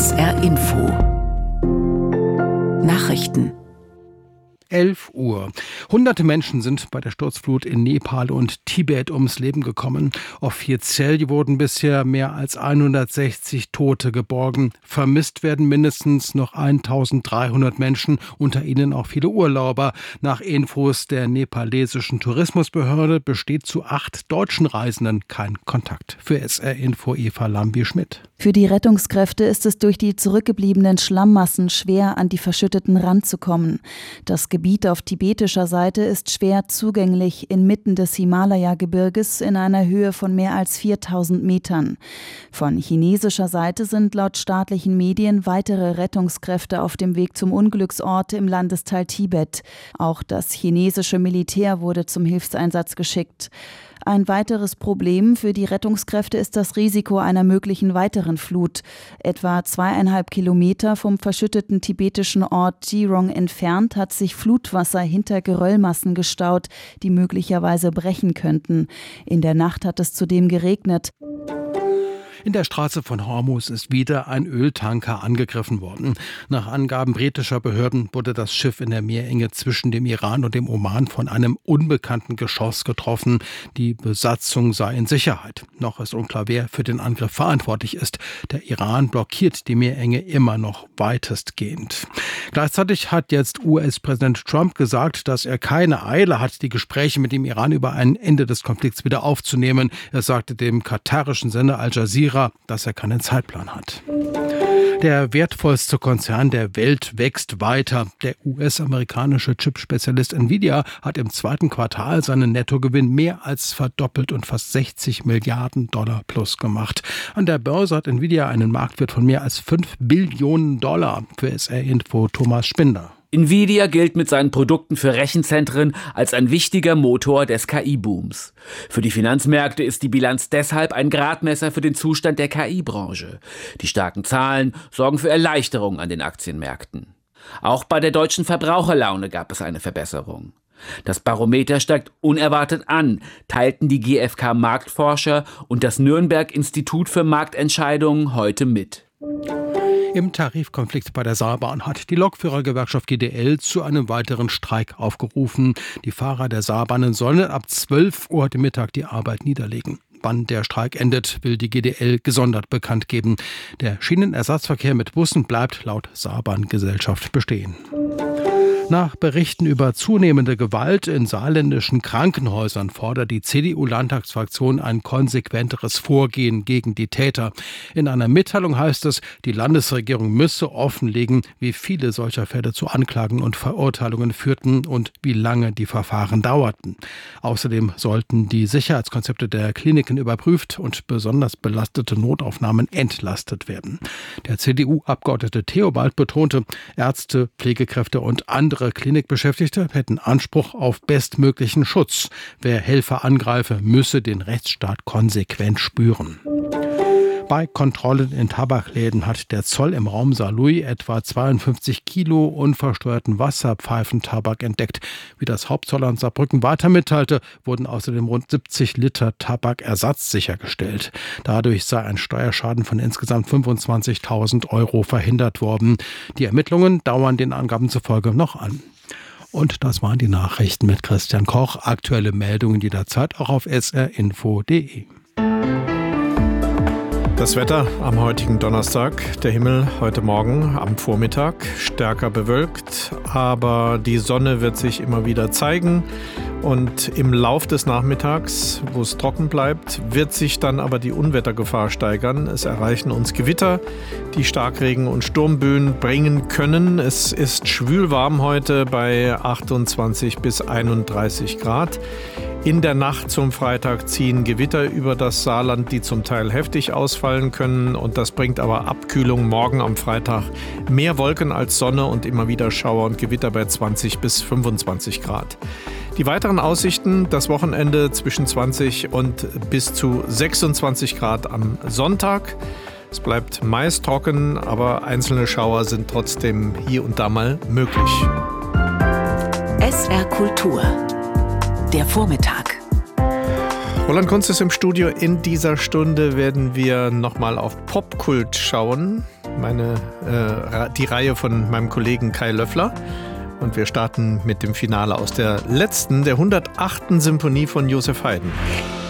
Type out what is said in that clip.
SR Info Nachrichten 11 Uhr. Hunderte Menschen sind bei der Sturzflut in Nepal und Tibet ums Leben gekommen. Offiziell wurden bisher mehr als 160 Tote geborgen. Vermisst werden mindestens noch 1300 Menschen, unter ihnen auch viele Urlauber. Nach Infos der nepalesischen Tourismusbehörde besteht zu 8 deutschen Reisenden kein Kontakt. Für SR Info Eva Lambi-Schmidt. Für die Rettungskräfte ist es durch die zurückgebliebenen Schlammmassen schwer, an die verschütteten ranzukommen. Das Gebiet auf tibetischer Seite ist schwer zugänglich inmitten des Himalaya-Gebirges in einer Höhe von mehr als 4000 Metern. Von chinesischer Seite sind laut staatlichen Medien weitere Rettungskräfte auf dem Weg zum Unglücksort im Landesteil Tibet. Auch das chinesische Militär wurde zum Hilfseinsatz geschickt. Ein weiteres Problem für die Rettungskräfte ist das Risiko einer möglichen weiteren Flut. Etwa 2,5 Kilometer vom verschütteten tibetischen Ort Jirong entfernt hat sich Flutwasser hinter Geröllmassen gestaut, die möglicherweise brechen könnten. In der Nacht hat es zudem geregnet. In der Straße von Hormuz ist wieder ein Öltanker angegriffen worden. Nach Angaben britischer Behörden wurde das Schiff in der Meerenge zwischen dem Iran und dem Oman von einem unbekannten Geschoss getroffen. Die Besatzung sei in Sicherheit. Noch ist unklar, wer für den Angriff verantwortlich ist. Der Iran blockiert die Meerenge immer noch weitestgehend. Gleichzeitig hat jetzt US-Präsident Trump gesagt, dass er keine Eile hat, die Gespräche mit dem Iran über ein Ende des Konflikts wieder aufzunehmen. Er sagte dem katarischen Sender Al Jazeera, dass er keinen Zeitplan hat. Der wertvollste Konzern der Welt wächst weiter. Der US-amerikanische Chip-Spezialist Nvidia hat im zweiten Quartal seinen Nettogewinn mehr als verdoppelt und fast 60 Milliarden Dollar plus gemacht. An der Börse hat Nvidia einen Marktwert von mehr als 5 Billionen Dollar. Für SR Info Thomas Spinder. Nvidia gilt mit seinen Produkten für Rechenzentren als ein wichtiger Motor des KI-Booms. Für die Finanzmärkte ist die Bilanz deshalb ein Gradmesser für den Zustand der KI-Branche. Die starken Zahlen sorgen für Erleichterung an den Aktienmärkten. Auch bei der deutschen Verbraucherlaune gab es eine Verbesserung. Das Barometer steigt unerwartet an, teilten die GfK-Marktforscher und das Nürnberg-Institut für Marktentscheidungen heute mit. Im Tarifkonflikt bei der Saarbahn hat die Lokführergewerkschaft GDL zu einem weiteren Streik aufgerufen. Die Fahrer der Saarbahnen sollen ab 12 Uhr heute Mittag die Arbeit niederlegen. Wann der Streik endet, will die GDL gesondert bekannt geben. Der Schienenersatzverkehr mit Bussen bleibt laut Saarbahn-Gesellschaft bestehen. Nach Berichten über zunehmende Gewalt in saarländischen Krankenhäusern fordert die CDU-Landtagsfraktion ein konsequenteres Vorgehen gegen die Täter. In einer Mitteilung heißt es, die Landesregierung müsse offenlegen, wie viele solcher Fälle zu Anklagen und Verurteilungen führten und wie lange die Verfahren dauerten. Außerdem sollten die Sicherheitskonzepte der Kliniken überprüft und besonders belastete Notaufnahmen entlastet werden. Der CDU-Abgeordnete Theobald betonte, Ärzte, Pflegekräfte und andere Klinikbeschäftigte hätten Anspruch auf bestmöglichen Schutz. Wer Helfer angreife, müsse den Rechtsstaat konsequent spüren. Bei Kontrollen in Tabakläden hat der Zoll im Raum Saarlouis etwa 52 Kilo unversteuerten Wasserpfeifentabak entdeckt. Wie das Hauptzollamt Saarbrücken weiter mitteilte, wurden außerdem rund 70 Liter Tabakersatz sichergestellt. Dadurch sei ein Steuerschaden von insgesamt 25.000 € verhindert worden. Die Ermittlungen dauern den Angaben zufolge noch an. Und das waren die Nachrichten mit Christian Koch. Aktuelle Meldungen jederzeit auch auf srinfo.de. Das Wetter am heutigen Donnerstag, der Himmel heute Morgen am Vormittag stärker bewölkt, aber die Sonne wird sich immer wieder zeigen und im Lauf des Nachmittags, wo es trocken bleibt, wird sich dann aber die Unwettergefahr steigern. Es erreichen uns Gewitter, die Starkregen und Sturmböen bringen können. Es ist schwülwarm heute bei 28 bis 31 Grad. In der Nacht zum Freitag ziehen Gewitter über das Saarland, die zum Teil heftig ausfallen können. Und das bringt aber Abkühlung morgen am Freitag. Mehr Wolken als Sonne und immer wieder Schauer und Gewitter bei 20 bis 25 Grad. Die weiteren Aussichten, das Wochenende zwischen 20 und bis zu 26 Grad am Sonntag. Es bleibt meist trocken, aber einzelne Schauer sind trotzdem hier und da mal möglich. SR Kultur. Der Vormittag. Roland Kunz ist im Studio. In dieser Stunde werden wir nochmal auf Popkult schauen. die Reihe von meinem Kollegen Kai Löffler. Und wir starten mit dem Finale aus der 108. Symphonie von Joseph Haydn.